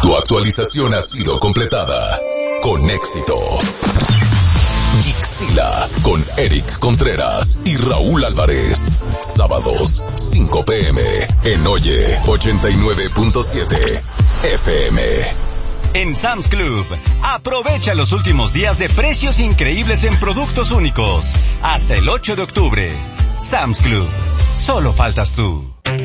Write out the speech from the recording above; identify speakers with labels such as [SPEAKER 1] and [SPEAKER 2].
[SPEAKER 1] Tu actualización ha sido completada. Con éxito. Gixila con Eric Contreras y Raúl Álvarez. Sábados, 5 p.m. en Oye 89.7 FM.
[SPEAKER 2] En Sam's Club, aprovecha los últimos días de precios increíbles en productos únicos. Hasta el 8 de octubre. Sam's Club. Solo faltas tú.